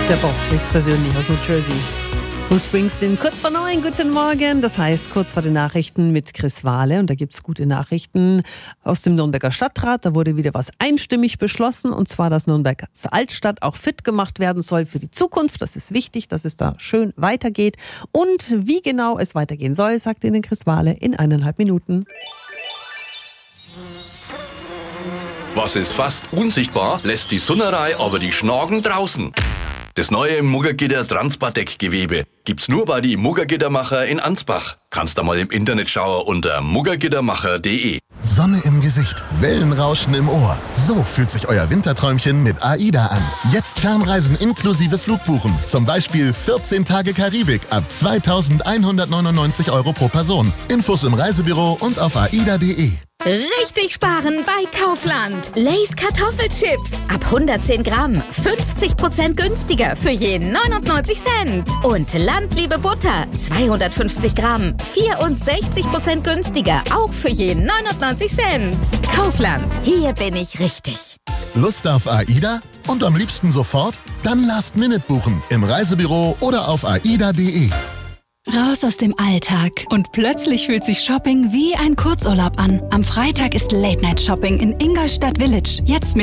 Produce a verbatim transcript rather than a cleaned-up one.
Der Boss höchstpersönlich aus New Jersey. Bruce Springsteen, kurz vor neun, guten Morgen. Das heißt, kurz vor den Nachrichten mit Chris Wahle. Und da gibt es gute Nachrichten aus dem Nürnberger Stadtrat. Da wurde wieder was einstimmig beschlossen. Und zwar, dass Nürnberg als Altstadt auch fit gemacht werden soll für die Zukunft. Das ist wichtig, dass es da schön weitergeht. Und wie genau es weitergehen soll, sagt Ihnen Chris Wahle in eineinhalb Minuten. Was ist fast unsichtbar, lässt die Sunnerei aber die Schnagen draußen. Das neue Muggergitter Transpardeck-Gewebe gibt's nur bei die Muggergittermacher in Ansbach. Kannst da mal im Internet schauen unter muggergittermacher punkt de. Sonne im Gesicht, Wellenrauschen im Ohr. So fühlt sich euer Winterträumchen mit AIDA an. Jetzt Fernreisen inklusive Flugbuchen. Zum Beispiel vierzehn Tage Karibik ab zweitausendeinhundertneunundneunzig Euro pro Person. Infos im Reisebüro und auf aida punkt de. Richtig sparen bei Kaufland. Lay's Kartoffelchips ab hundertzehn Gramm. fünfzig Prozent günstiger für je neunundneunzig Cent. Und Landliebe Butter zweihundertfünfzig Gramm. vierundsechzig Prozent günstiger. Auch für je neunundneunzig Cent. Kaufland. Hier bin ich richtig. Lust auf AIDA? Und am liebsten sofort? Dann Last Minute buchen. Im Reisebüro oder auf aida punkt de. Raus aus dem Alltag. Und plötzlich fühlt sich Shopping wie ein Kurzurlaub an. Am Freitag ist Late Night Shopping in Ingolstadt Village. Jetzt mit